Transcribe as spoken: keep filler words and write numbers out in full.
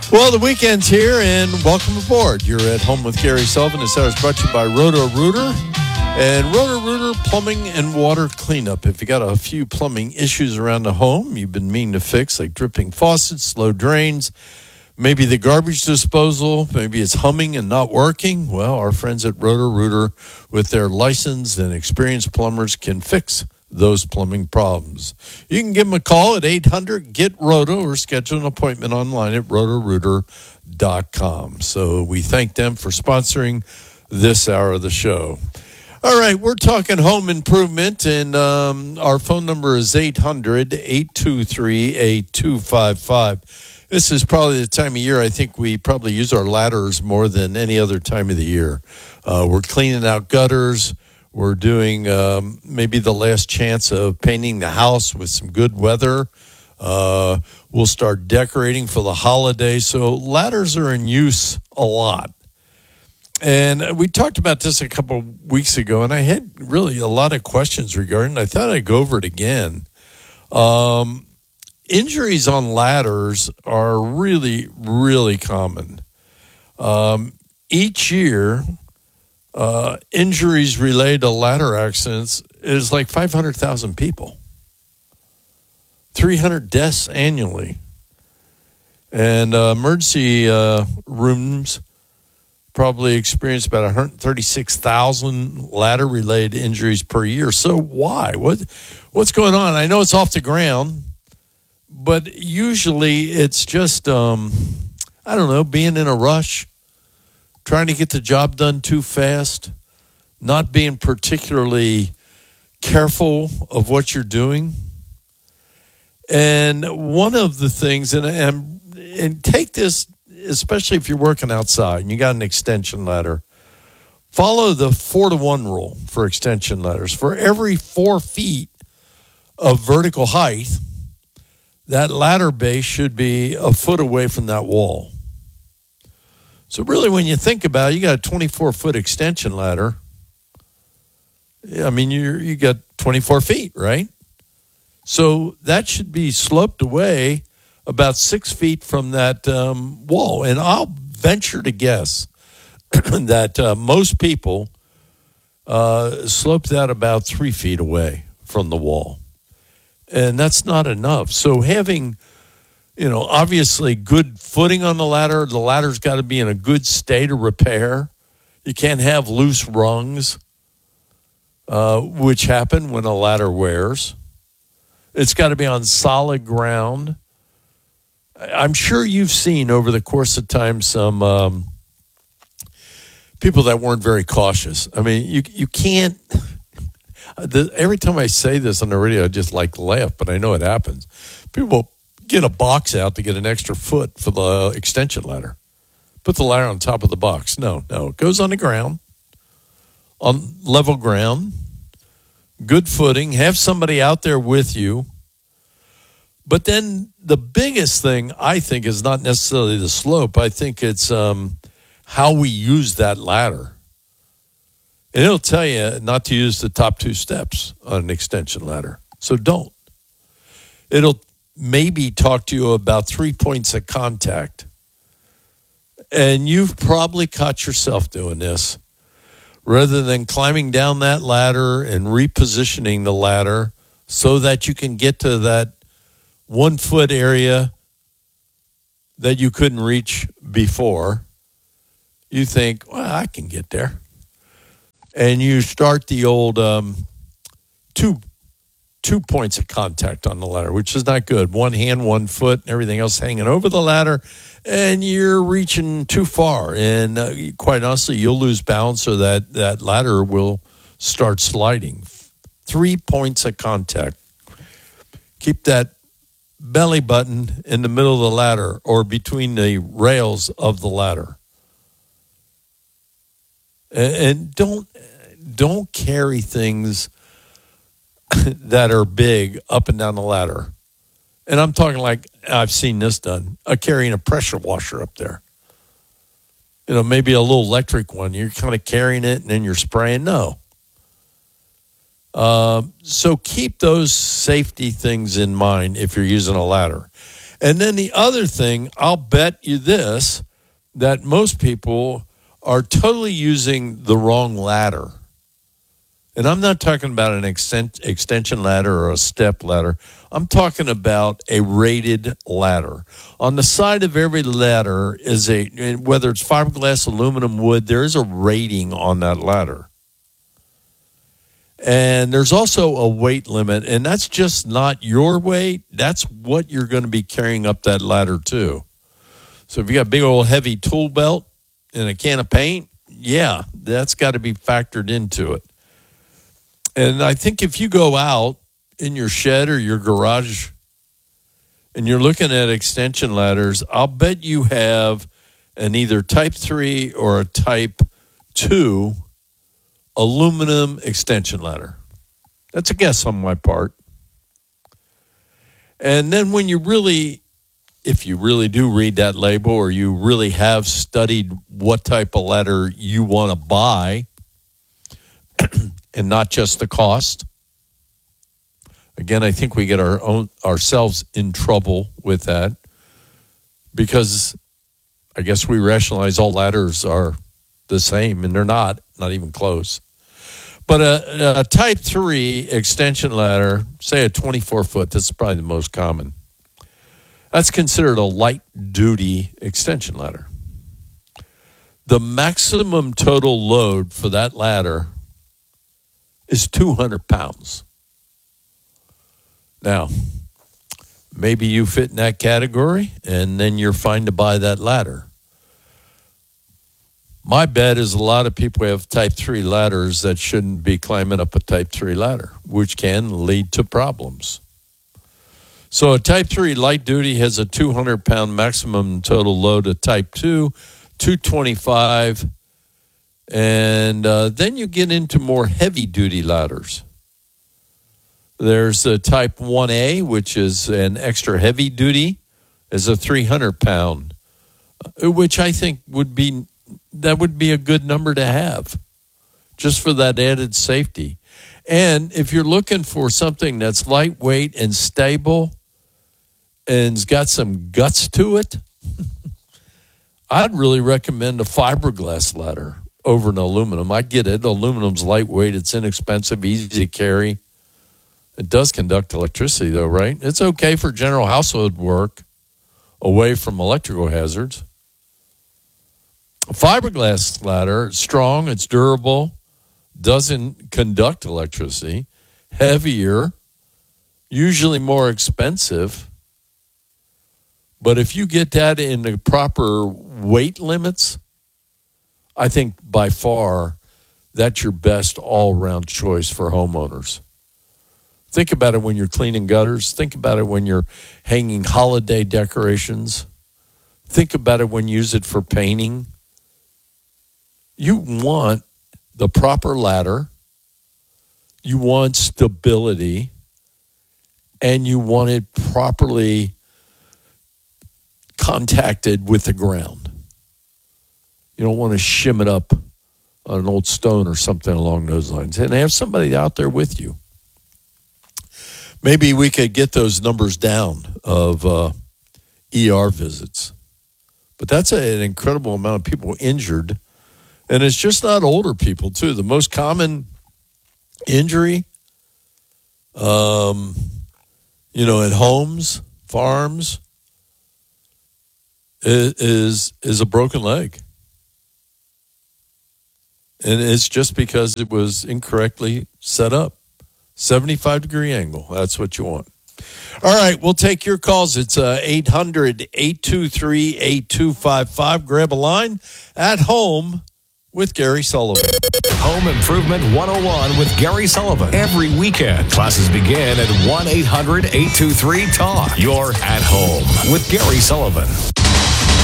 Well, the weekend's here, and welcome aboard. You're at Home with Gary Sullivan. This hour is brought to you by Roto-Rooter and Roto-Rooter Plumbing and Water Cleanup. If you got a few plumbing issues around the home you've been meaning to fix, like dripping faucets, slow drains, maybe the garbage disposal, maybe it's humming and not working, well, our friends at Roto-Rooter, with their licensed and experienced plumbers, can fix those plumbing problems. You can give them a call at eight hundred get roto or schedule an appointment online at roto rooter dot com. So we thank them for sponsoring this hour of the show. All right, we're talking home improvement, and um, our phone number is eight hundred eight two three eight two five five. This is probably the time of year I think we probably use our ladders more than any other time of the year. Uh, we're cleaning out gutters. We're doing um, maybe the last chance of painting the house with some good weather. Uh, we'll start decorating for the holidays. So ladders are in use a lot. And we talked about this a couple of weeks ago, and I had really a lot of questions regarding it. I thought I'd go over it again. Um, injuries on ladders are really, really common. Um, each year... Uh, injuries related to ladder accidents is like five hundred thousand people. three hundred deaths annually. And uh, emergency uh, rooms probably experience about one hundred thirty-six thousand ladder-related injuries per year. So why? What What's going on? I know it's off the ground, but usually it's just, um, I don't know, being in a rush, trying to get the job done too fast, not being particularly careful of what you're doing. And one of the things, and, and, and take this, especially if you're working outside and you got an extension ladder, follow the four to one rule for extension ladders. For every four feet of vertical height, that ladder base should be a foot away from that wall. So really, when you think about it, you got a twenty-four foot extension ladder. I mean, you you got twenty-four feet, right? So that should be sloped away about six feet from that um, wall. And I'll venture to guess that uh, most people uh, slope that about three feet away from the wall. And that's not enough. So having... You know, obviously good footing on the ladder. The ladder's got to be in a good state of repair. You can't have loose rungs, uh, which happen when a ladder wears. It's got to be on solid ground. I'm sure you've seen over the course of time some um, people that weren't very cautious. I mean, you you can't. The, every time I say this on the radio, I just like laugh, but I know it happens. People get a box out to get an extra foot for the extension ladder. Put the ladder on top of the box. No, no. It goes on the ground, on level ground, good footing. Have somebody out there with you. But then the biggest thing, I think, is not necessarily the slope. I think it's um, how we use that ladder. And it'll tell you not to use the top two steps on an extension ladder. So don't. It'll maybe talk to you about three points of contact. And you've probably caught yourself doing this. Rather than climbing down that ladder and repositioning the ladder so that you can get to that one foot area that you couldn't reach before, you think, well, I can get there. And you start the old um, two two points of contact on the ladder, which is not good. One hand, one foot, and everything else hanging over the ladder, and you're reaching too far. And uh, quite honestly, you'll lose balance, or that, that ladder will start sliding. Three points of contact. Keep that belly button in the middle of the ladder or between the rails of the ladder. And, and don't don't carry things that are big up and down the ladder. And I'm talking like, I've seen this done, uh, carrying a pressure washer up there. You know, maybe a little electric one. You're kind of carrying it and then you're spraying. No. Uh, so keep those safety things in mind if you're using a ladder. And then the other thing, I'll bet you this, that most people are totally using the wrong ladder. And I'm not talking about an extent, extension ladder or a step ladder. I'm talking about a rated ladder. On the side of every ladder is a, whether it's fiberglass, aluminum, wood, there is a rating on that ladder. And there's also a weight limit, and that's just not your weight. That's what you're going to be carrying up that ladder to. So if you got a big old heavy tool belt and a can of paint, yeah, that's got to be factored into it. And I think if you go out in your shed or your garage and you're looking at extension ladders, I'll bet you have an either type three or a type two aluminum extension ladder. That's a guess on my part. And then when you really, if you really do read that label or you really have studied what type of ladder you want to buy, and not just the cost. Again, I think we get our own ourselves in trouble with that because I guess we rationalize all ladders are the same, and they're not, not even close. But a, a type three extension ladder, say a twenty-four foot, that's probably the most common. That's considered a light duty extension ladder. The maximum total load for that ladder is two hundred pounds. Now, maybe you fit in that category, and then you're fine to buy that ladder. My bet is a lot of people have type three ladders that shouldn't be climbing up a type three ladder, which can lead to problems. So a type three light duty has a two hundred pound maximum total load. A type two, two twenty-five. And uh, then you get into more heavy-duty ladders. There's a Type one A, which is an extra heavy-duty, is a three hundred pound, which I think would be, that would be a good number to have, just for that added safety. And if you're looking for something that's lightweight and stable and's got some guts to it, I'd really recommend a fiberglass ladder over an aluminum. I get it. Aluminum's lightweight. It's inexpensive, easy to carry. It does conduct electricity, though, right? It's okay for general household work away from electrical hazards. A fiberglass ladder, it's strong, it's durable, doesn't conduct electricity, heavier, usually more expensive. But if you get that in the proper weight limits, I think by far that's your best all-around choice for homeowners. Think about it when you're cleaning gutters. Think about it when you're hanging holiday decorations. Think about it when you use it for painting. You want the proper ladder. You want stability. And you want it properly contacted with the ground. You don't want to shim it up on an old stone or something along those lines. And have somebody out there with you. Maybe we could get those numbers down of uh, E R visits. But that's a, an incredible amount of people injured. And it's just not older people, too. The most common injury, um, you know, at homes, farms, is, is, is a broken leg. And it's just because it was incorrectly set up. seventy-five degree angle. That's what you want. All right, we'll take your calls. It's uh, eight hundred, eight two three, eight two five five. Grab a line. At Home with Gary Sullivan. Home Improvement one oh one with Gary Sullivan. Every weekend, classes begin at one eight hundred, eight two three, talk. You're at home with Gary Sullivan.